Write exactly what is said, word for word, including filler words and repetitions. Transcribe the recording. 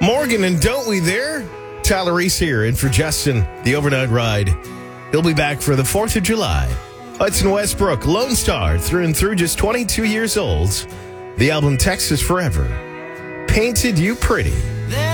Morgan and Don't We There? Tyler Reese here, in for Justin, the overnight ride. He'll be back for the fourth of July. Hudson Westbrook, Lone Star, through and through, just twenty-two years old. The album Texas Forever. Painted You Pretty.